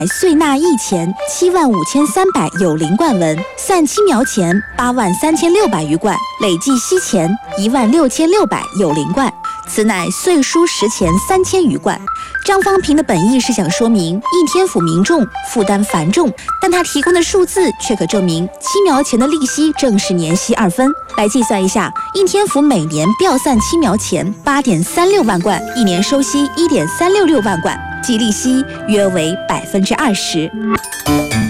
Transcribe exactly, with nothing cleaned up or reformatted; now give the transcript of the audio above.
岁纳役钱七万五千三百有零贯文，散青苗钱八万三千六百余贯，累计息钱一万六千六百有零贯。此乃岁输实钱三千余贯。张方平的本意是想说明应天府民众负担繁重，但他提供的数字却可证明青苗钱的利息正是年息二分。来计算一下，应天府每年调散青苗钱八点三六万贯，一年收息一点三六六万贯，即利息约为百分之二十。